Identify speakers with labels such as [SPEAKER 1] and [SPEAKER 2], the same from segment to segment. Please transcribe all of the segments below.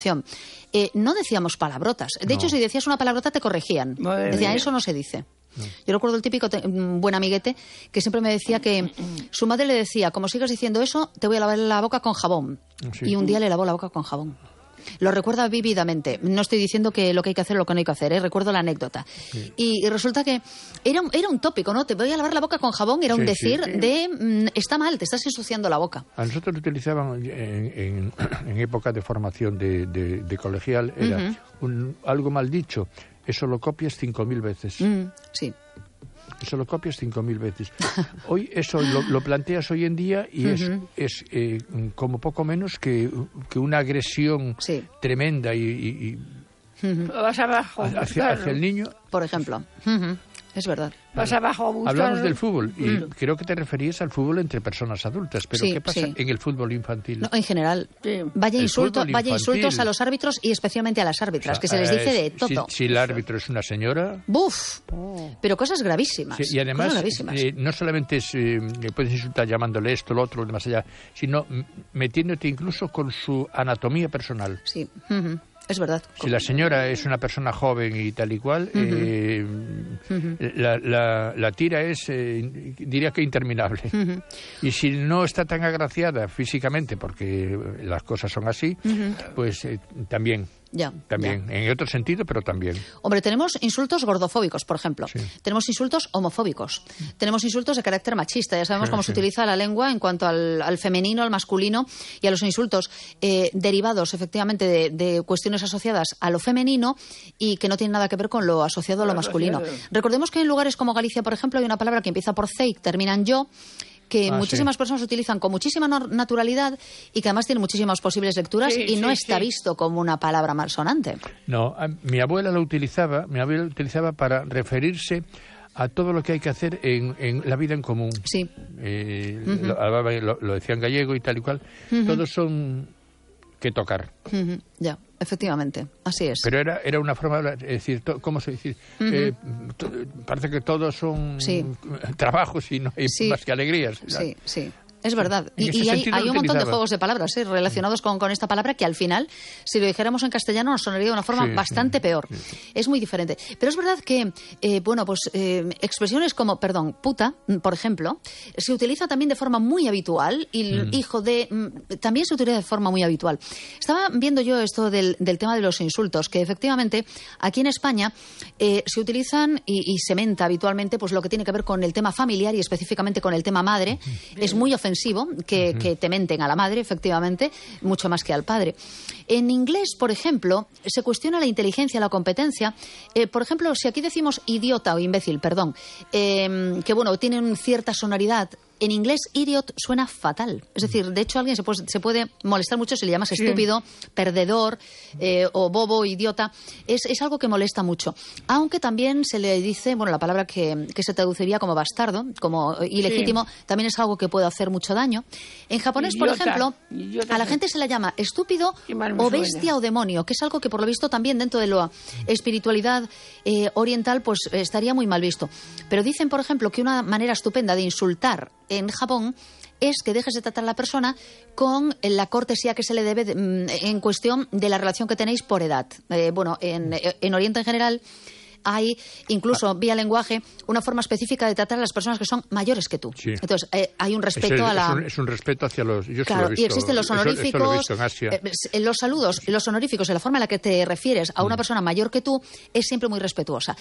[SPEAKER 1] no decíamos palabrotas. De hecho, si decías una palabrota te corregían. Decían, eso no se dice. No. Yo recuerdo el típico buen amiguete que siempre me decía que su madre le decía, como sigas diciendo eso, te voy a lavar la boca con jabón. Sí. Y un día le lavó la boca con jabón. Lo recuerda vívidamente. No estoy diciendo que lo que hay que hacer es lo que no hay que hacer, recuerdo la anécdota. Sí. Y resulta que era un tópico, ¿no? Te voy a lavar la boca con jabón, era un decir de está mal, te estás ensuciando la boca.
[SPEAKER 2] A nosotros lo utilizaban en época de formación de colegial, era algo mal dicho. Eso lo copias 5.000 veces.
[SPEAKER 1] Sí.
[SPEAKER 2] Eso lo copias 5.000 veces. Hoy eso lo planteas hoy en día y es como poco menos que una agresión tremenda y
[SPEAKER 3] vas abajo
[SPEAKER 2] hacia el niño.
[SPEAKER 1] Por ejemplo. Es verdad.
[SPEAKER 3] Vas abajo a buscarlo.
[SPEAKER 2] Hablamos del fútbol y creo que te referías al fútbol entre personas adultas, pero ¿qué pasa en el fútbol infantil?
[SPEAKER 1] No, en general. Vaya insultos a los árbitros y especialmente a las árbitras, que se les dice de todo.
[SPEAKER 2] Si el árbitro es una señora...
[SPEAKER 1] ¡Buf! Pero cosas gravísimas.
[SPEAKER 2] Sí, y además, no solamente puedes insultar llamándole esto, lo otro, lo demás allá, sino metiéndote incluso con su anatomía personal.
[SPEAKER 1] Sí. Es verdad.
[SPEAKER 2] Si la señora es una persona joven y tal y cual, la tira es, diría que interminable. Y si no está tan agraciada físicamente, porque las cosas son así, pues también. También, en otro sentido, pero también.
[SPEAKER 1] Hombre, tenemos insultos gordofóbicos, por ejemplo. Sí. Tenemos insultos homofóbicos. Tenemos insultos de carácter machista. Ya sabemos cómo se utiliza la lengua en cuanto al femenino, al masculino y a los insultos derivados, efectivamente, de cuestiones asociadas a lo femenino y que no tienen nada que ver con lo asociado a lo masculino. Recordemos que en lugares como Galicia, por ejemplo, hay una palabra que empieza por C y termina en yo, que muchísimas personas utilizan con muchísima naturalidad y que además tiene muchísimas posibles lecturas y no está visto como una palabra malsonante. No,
[SPEAKER 2] mi abuela lo utilizaba para referirse a todo lo que hay que hacer en la vida en común.
[SPEAKER 1] Sí.
[SPEAKER 2] Lo decía en gallego y tal y cual. Todos son que tocar.
[SPEAKER 1] Ya. Efectivamente, así es.
[SPEAKER 2] Pero era una forma de decir, ¿cómo se dice? Parece que todos son trabajos y no hay más que alegrías.
[SPEAKER 1] Sí. Es verdad. Y hay un montón de juegos de palabras relacionados con esta palabra que al final, si lo dijéramos en castellano, nos sonaría de una forma bastante peor. Es muy diferente. Pero es verdad que, expresiones como, puta, por ejemplo, se utiliza también de forma muy habitual y hijo de... también se utiliza de forma muy habitual. Estaba viendo yo esto del tema de los insultos, que efectivamente aquí en España se utilizan y se menta habitualmente pues lo que tiene que ver con el tema familiar y específicamente con el tema madre. Es muy ofensivo que te menten a la madre, efectivamente, mucho más que al padre. En inglés, por ejemplo, se cuestiona la inteligencia, la competencia. Por ejemplo, si aquí decimos idiota o imbécil, que tienen cierta sonoridad, en inglés, idiot suena fatal. Es decir, de hecho, alguien se puede molestar mucho si le llamas estúpido, perdedor o bobo, idiota. Es algo que molesta mucho. Aunque también se le dice, la palabra que se traduciría como bastardo, como ilegítimo, también es algo que puede hacer mucho daño. En japonés, por ejemplo, a la gente se le llama estúpido o bestia o demonio, que es algo que por lo visto también dentro de la espiritualidad oriental pues estaría muy mal visto. Pero dicen, por ejemplo, que una manera estupenda de insultar en Japón es que dejes de tratar a la persona con la cortesía que se le debe en cuestión de la relación que tenéis por edad. En Oriente en general hay, incluso vía lenguaje, una forma específica de tratar a las personas que son mayores que tú. Sí. Entonces, hay un respeto
[SPEAKER 2] Es un respeto hacia los...
[SPEAKER 1] y existen los honoríficos,
[SPEAKER 2] eso lo he visto en Asia.
[SPEAKER 1] Los saludos, los honoríficos, en la forma en la que te refieres a una persona mayor que tú, es siempre muy respetuosa.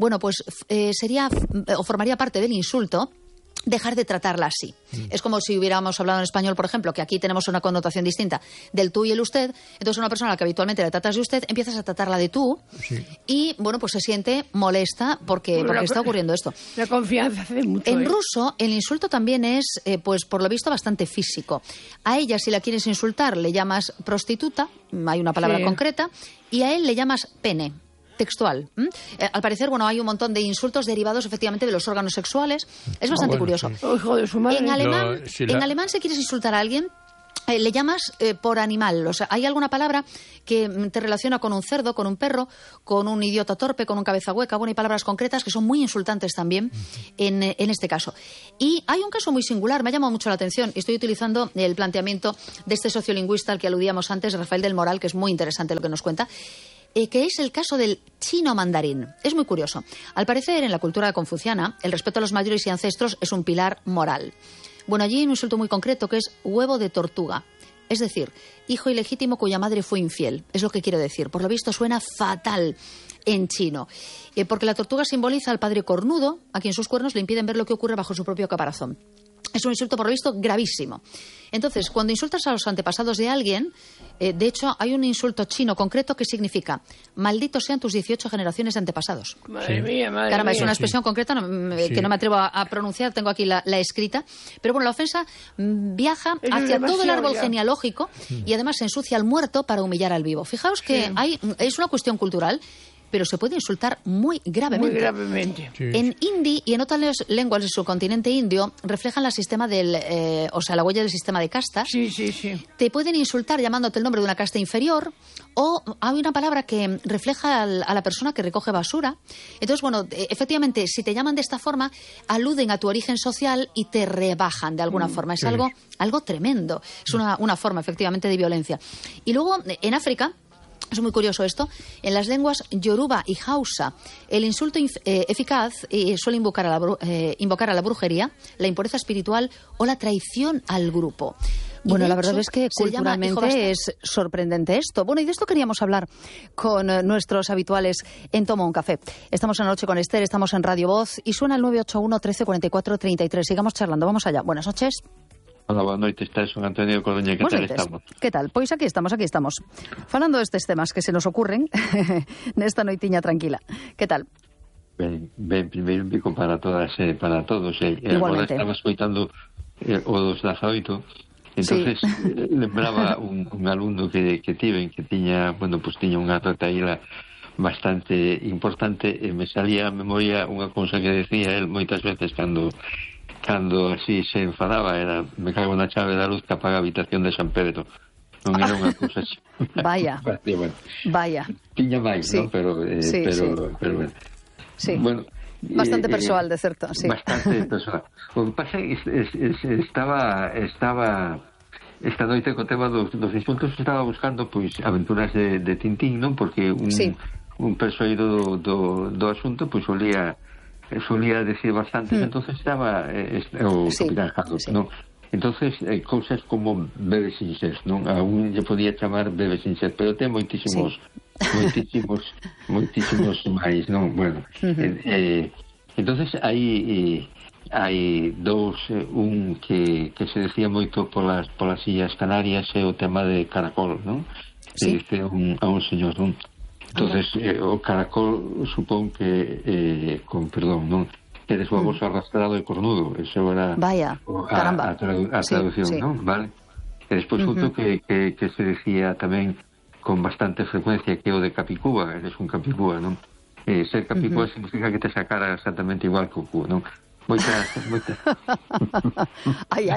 [SPEAKER 1] Formaría parte del insulto dejar de tratarla así. Es como si hubiéramos hablado en español, por ejemplo, que aquí tenemos una connotación distinta del tú y el usted. Entonces, una persona a la que habitualmente le tratas de usted, empiezas a tratarla de tú y, pues se siente molesta porque está ocurriendo esto.
[SPEAKER 3] La confianza hace mucho.
[SPEAKER 1] En ruso, el insulto también es, por lo visto, bastante físico. A ella, si la quieres insultar, le llamas prostituta, hay una palabra concreta, y a él le llamas pene. Textual. Al parecer, hay un montón de insultos derivados efectivamente de los órganos sexuales. Es bastante curioso.
[SPEAKER 3] Sí. Oh, hijo de su madre.
[SPEAKER 1] En alemán, si quieres insultar a alguien, le llamas por animal. O sea, hay alguna palabra que te relaciona con un cerdo, con un perro, con un idiota torpe, con un cabeza hueca. Bueno, hay palabras concretas que son muy insultantes también en este caso. Y hay un caso muy singular, me ha llamado mucho la atención. Estoy utilizando el planteamiento de este sociolingüista al que aludíamos antes, Rafael del Moral, que es muy interesante lo que nos cuenta, que es el caso del chino mandarín. Es muy curioso. Al parecer, en la cultura confuciana, el respeto a los mayores y ancestros es un pilar moral. Bueno, allí hay un insulto muy concreto que es huevo de tortuga. Es decir, hijo ilegítimo cuya madre fue infiel. Es lo que quiero decir. Por lo visto suena fatal en chino. Porque la tortuga simboliza al padre cornudo, a quien sus cuernos le impiden ver lo que ocurre bajo su propio caparazón. Es un insulto, por lo visto, gravísimo. Entonces, cuando insultas a los antepasados de alguien, de hecho, hay un insulto chino concreto que significa malditos sean tus 18 generaciones de antepasados.
[SPEAKER 3] Madre mía, madre
[SPEAKER 1] Caramba,
[SPEAKER 3] mía.
[SPEAKER 1] es una expresión concreta que no me atrevo a pronunciar, tengo aquí la escrita. Pero bueno, la ofensa viaja hacia todo el árbol genealógico y además se ensucia al muerto para humillar al vivo. Fijaos que es una cuestión cultural, pero se puede insultar muy gravemente.
[SPEAKER 3] Muy gravemente.
[SPEAKER 2] Sí.
[SPEAKER 1] En hindi y en otras lenguas del subcontinente indio reflejan la sistema la huella del sistema de castas.
[SPEAKER 3] Sí, sí, sí.
[SPEAKER 1] Te pueden insultar llamándote el nombre de una casta inferior, o hay una palabra que refleja a la persona que recoge basura. Entonces, bueno, efectivamente, si te llaman de esta forma, aluden a tu origen social y te rebajan de alguna forma. Es algo tremendo. Es una forma, efectivamente, de violencia. Y luego, en África, es muy curioso esto, en las lenguas yoruba y hausa, el insulto eficaz suele invocar a la brujería, la impureza espiritual o la traición al grupo. Bueno, la verdad es que culturalmente es sorprendente esto. Bueno, y de esto queríamos hablar con nuestros habituales en Toma un Café. Estamos en La Noche con Esther, estamos en Radio Voz y suena el 981 13 44 33. Sigamos charlando, vamos allá. Buenas noches.
[SPEAKER 4] Hola, boa noite, está son Antonio Coruña, que tal estamos?
[SPEAKER 1] Que tal? Pois aquí estamos. Falando destes temas que se nos ocurren nesta noitiña tranquila. Que tal?
[SPEAKER 4] Ben, primeiro un pico para todas para todos.
[SPEAKER 1] Igualmente.
[SPEAKER 4] Agora estaba escoitando o dos 18, entonces lembraba un alumno que tiven, que tiña unha retaíla bastante importante, e me salía a memoria unha cousa que decía él moitas veces cando así se enfadaba, era me cago na chave da luz que apaga a habitación de San Pedro. Non era unha cousa así.
[SPEAKER 1] Vaya. Vaya.
[SPEAKER 4] Tiña máis,
[SPEAKER 1] sí.
[SPEAKER 4] ¿no? Pero bueno.
[SPEAKER 1] Sí.
[SPEAKER 4] Bueno,
[SPEAKER 1] bastante persoal, de certo, sí.
[SPEAKER 4] Bastante persoal. O que pasa é que estaba esta noite co tema dos insultos, estaba buscando pois aventuras de Tintín, non? Porque un persoeiro do asunto pois solía decir bastante, entonces estaba o Capitán Haddock, ¿no? Entonces, cousas como Bebe sin ser, non? A un lle podía chamar Bebe sin ser, pero ten moitísimos máis, non? Bueno, entonces hai dous, un que se decía moito polas Illas Canarias, é o tema de caracol, non? Que dice a un señor, non? Entonces, o caracol supón que con perdón, non? Que de su abuso arrastrado e cornudo, eso era a traducción, non? Vale? E despois outro que se decía tamén con bastante frecuencia, que é o de Capicúa, eres un Capicúa, non? Ser Capicúa significa que te sacara exactamente igual que o cu, non? Moitas
[SPEAKER 1] ai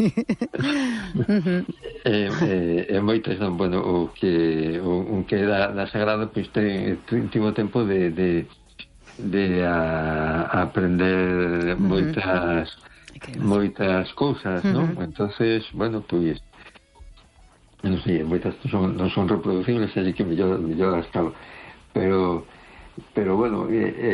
[SPEAKER 4] moitas, non? Bueno, o que da Sagrada pois tivo tempo de aprender moitas cousas, non? Entonces, bueno, pois non sei, moitas non son reproducibles, así que mellor as calo, pero bueno,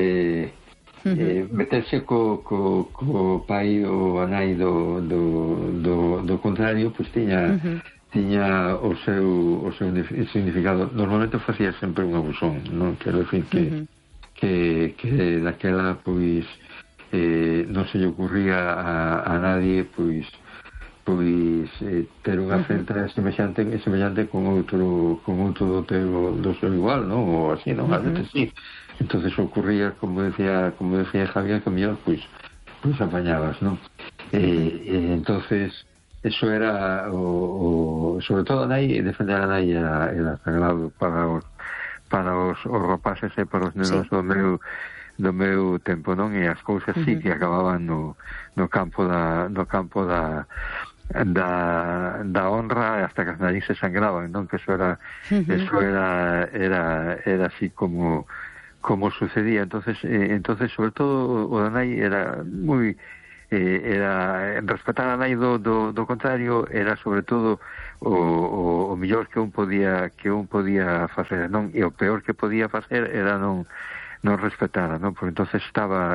[SPEAKER 4] meterse co pai ou a nai do contrario, pois tiña o seu significado. Normalmente facía sempre un abusón, non? Quero dicir que daquela pois non se lle ocurría a nadie pois ter unha afrenta semellante con outro do seu igual, non? Ou así, non? A veces sí. Entonces ocurría, como decía Javier, que mellor pois apañabas, non? Entonces eso era sobre todo a nai, defender a nai era sagrado para os rapaces e para os nenos do meu tempo, non? E as cousas sí que acababan no campo da da honra hasta que as narices sangraban, non? Que eso era así como sucedía. Entonces sobre todo o da nai era moi respetar a nai do contrario era sobre todo o mellor que un podía facer, non? E o peor que podía facer era non respetara, non? Porque entonces estaba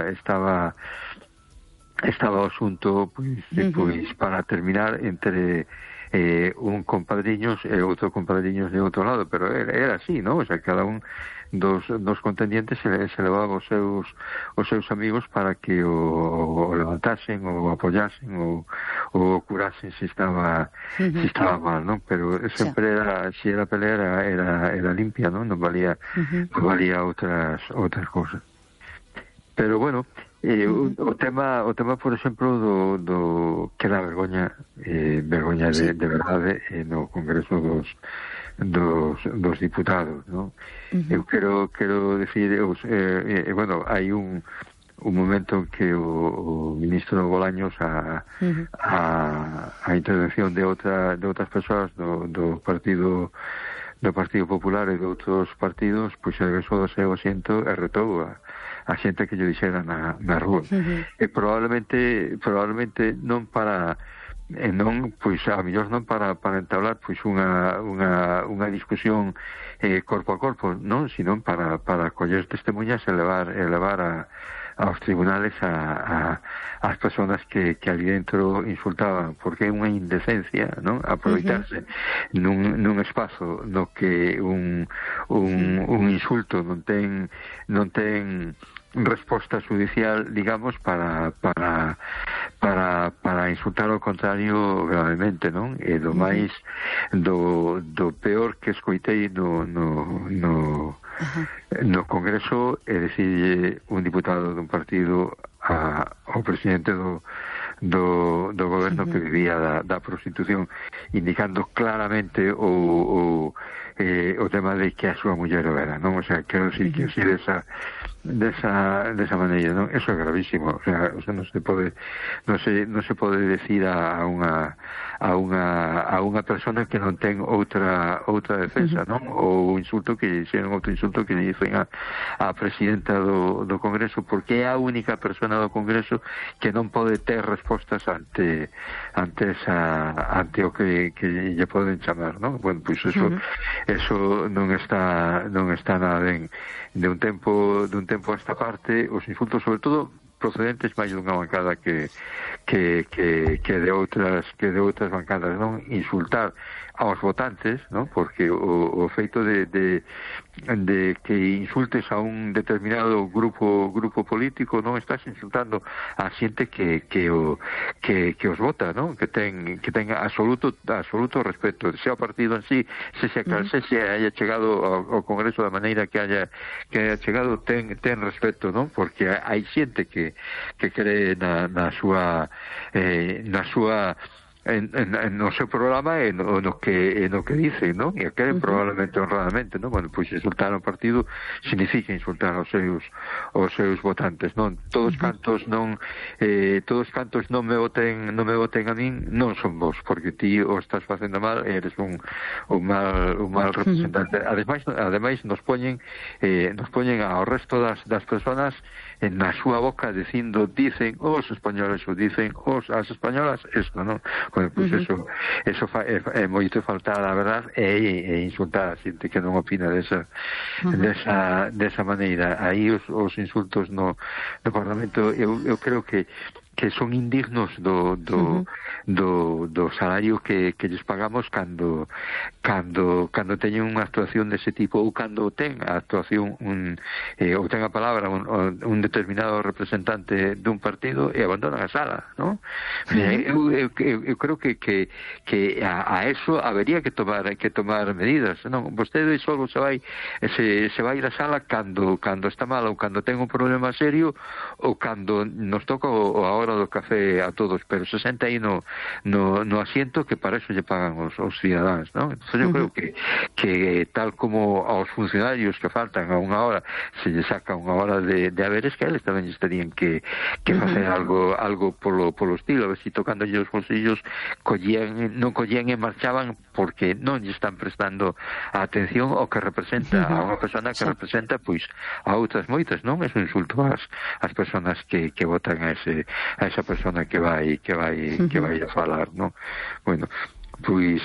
[SPEAKER 4] o asunto pois para terminar entre un compadriños e outro compadriños de outro lado, pero era así, non? O sea, cada un dos contendientes se levaba os seus amigos para que o levantasen ou apoyasen ou curasen se estaba mal, non? Pero sempre se era pelea era limpia, non? Non valía outras cousas. Pero bueno, o tema, por exemplo, do que era vergoña de verdade no Congreso dos Diputados, non? Eu quero decir, bueno, hai un momento en que o ministro Bolaños a intervención de outras persoas do Partido Popular e de outros partidos, pois regresou do seu asiento e retou a xente que lle dixera na rúa. E probablemente non para pois a mellor non para entablar pois unha discusión corpo a corpo, non, sino para coller testemunhas e levar aos tribunales as persoas que ali dentro insultaban, porque é unha indecencia, non? Aproveitarse nun espazo no que un insulto non ten resposta judicial, digamos, para insultar ao contrario gravemente, non? E do máis do peor que escoitei no Congreso é dicirlle un diputado dun partido ao presidente do goberno que vivía da prostitución, indicando claramente o tema de que a súa muller era, non? O sea, quero dicir que así desa maneira, non? Eso é gravísimo, o sea, non se pode decir a unha persona que non ten outra defensa, non? Ou insulto que dixeron outro insulto que dicen a presidenta do Congreso, porque é a única persona do Congreso que non pode ter respostas ante o que lle poden chamar, non? Bueno, pois eso non está nada ben. De un tempo a esta parte, os insultos, sobre todo procedentes máis dunha bancada que de outras bancadas, non? Insultar aos votantes, non? Porque o feito de que insultes a un determinado grupo político, non estás insultando a xente que os vota, non? Que ten absoluto respeto, sea o partido en sí, se haya chegado ao Congreso da maneira que haya chegado, ten respeto, non? Porque hai xente que cree no seu programa e no que dice, non? E queren probablemente honradamente, non? Bueno, pois insultar ao partido significa insultar aos seus votantes, non? Todos cantos non me voten a min, non son vos, porque ti o estás facendo mal e eres un mal representante. Ademais nos poñen ao resto das persoas na súa boca dicen os españoles ou dicen as españolas isto, non? Bueno, pois eso é moito faltar a verdade e insultar a xente que non opina desa maneira. Aí os insultos no Parlamento eu creo que son indignos do salario que lles pagamos cando teñen unha actuación dese tipo, ou cando ten a actuación ou ten a palabra un determinado representante dun partido e abandonan a sala, non? Eu creo que a eso habería que tomar medidas, non? Vostede só se vai ir a sala cando está mal ou cando ten un problema serio ou cando nos toca a hora hora do café a todos, pero se senta aí no asiento, que para eso lle pagan os cidadáns, non? Entón eu creo que tal como aos funcionarios que faltan a unha hora se lle saca unha hora de haberes, que eles tamén terían que facer algo polo estilo, a ver si tocándolle os bolsillos non collían e marchaban porque non lle están prestando a atención ao que representa a unha persona que representa pois a outras moitas, non? É un insulto ás personas que votan a esa persona que vai a falar, non? Bueno, pois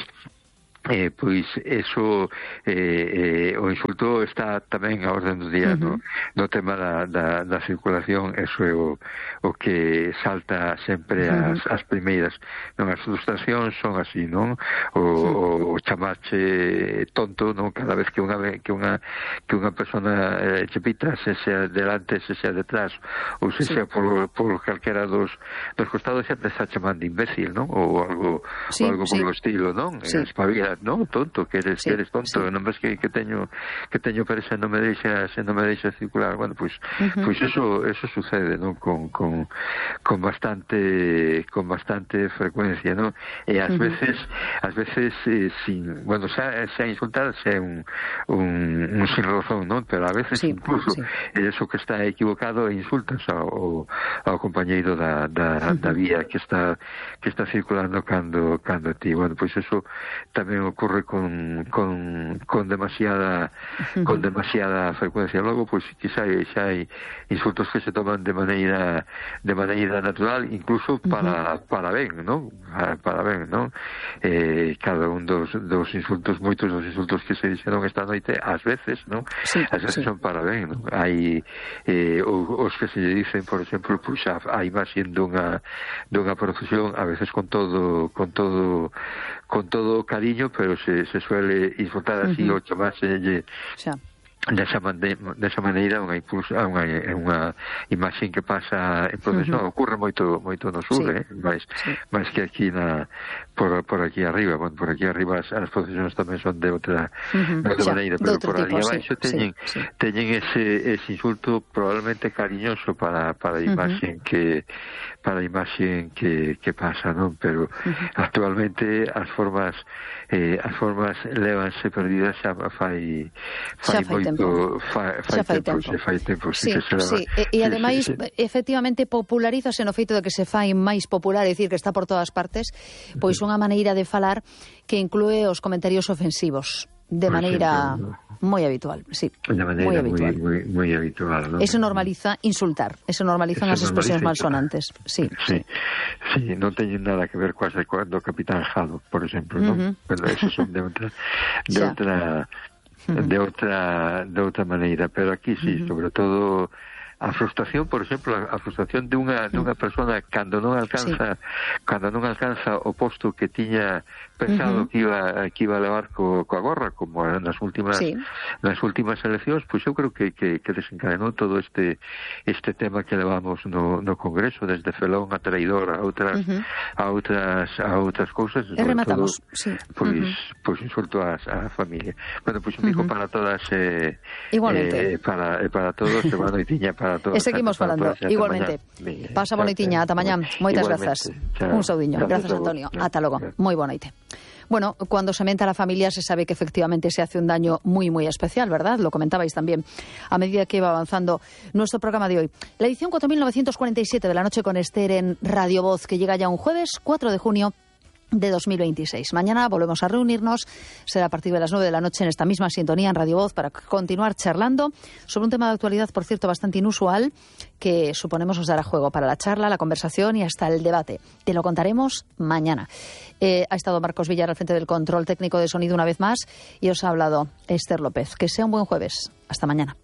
[SPEAKER 4] eso o insulto está tamén a orden do día no tema da circulación. Eso é o que salta sempre as primeiras, non? As frustracións son así, non? O chamarche tonto, non? Cada vez que unha persona che pita, se sea delante, se sea detrás ou se sea por calquera dos costados, xa te está chamando imbécil, non? Ou algo polo estilo, non? Espabila, non, tonto, que eres tonto, non ves que teño pereza, non me deixa circular. Bueno, pois eso sucede, non? Con bastante frecuencia, non? E ás veces sin, bueno, xa insultar é un sin razón, non? Pero a veces incluso eso que está equivocado e insultas ao compañeiro da vía que está circulando cando ti. Bueno, pois eso tamén ocurre con demasiada frecuencia. Logo, pois quizá xa hai insultos que se toman de maneira natural, incluso para ben, non? Para ben, non? Cada un dos insultos, moitos dos insultos que se dixeron esta noite, ás veces, non? Ás veces son para ben, non? Hai os que se lle dicen, por exemplo, pois a imaxe dunha profesión, a veces con todo cariño, pero se suele insultar así o chamarse desa maneira unha imaxe que pasa en procesión. Ocurre moito no sur, máis que aquí por aquí arriba. Bueno, por aquí arriba as procesións tamén son de outra maneira, pero por ali abaixo teñen ese insulto probablemente cariñoso para a imaxe que pasa, non? Pero actualmente as formas lévanse perdidas xa fai tempo.
[SPEAKER 1] E ademais, efectivamente, popularízase no feito de que se fai máis popular, é dicir, que está por todas partes, pois unha maneira de falar que inclúe os comentarios ofensivos de maneira moi habitual,
[SPEAKER 4] de maneira moi habitual, ¿no?
[SPEAKER 1] Eso normaliza insultar, eso normalizan as expresións malsonantes. Sí,
[SPEAKER 4] non teñen nada que ver coas do Capitán Haddock, por exemplo, non? Pero eso son de outra maneira, pero aquí sobre todo a frustración, por exemplo, a frustración de unha persona cando non alcanza o posto que tiña pensado que iba a levar coa gorra, como nas últimas eleccións, pois eu creo que desencadenou todo este tema que levamos no Congreso, desde felón a traidor a outras cousas.
[SPEAKER 1] E rematamos,
[SPEAKER 4] pois insulto a familia. Bueno, pois un bico para todas,
[SPEAKER 1] igualmente,
[SPEAKER 4] para todos, e boa noitiña para todos.
[SPEAKER 1] E seguimos falando, igualmente. Pasa boa noitiña, ata mañá. Moitas grazas. Un saudiño. Grazas, Antonio. Ata logo. Moi boa noite. Bueno, cuando se menta la familia se sabe que efectivamente se hace un daño muy, muy especial, ¿verdad? Lo comentabais también a medida que iba avanzando nuestro programa de hoy. La edición 4947 de la noche con Esther en Radio Voz, que llega ya un jueves 4 de junio de 2026. Mañana volvemos a reunirnos, será a partir de las 9 de la noche en esta misma sintonía en Radio Voz para continuar charlando sobre un tema de actualidad, por cierto, bastante inusual, que suponemos os dará juego para la charla, la conversación y hasta el debate. Te lo contaremos mañana. Ha estado Marcos Villar al frente del control técnico de sonido una vez más y os ha hablado Esther López. Que sea un buen jueves. Hasta mañana.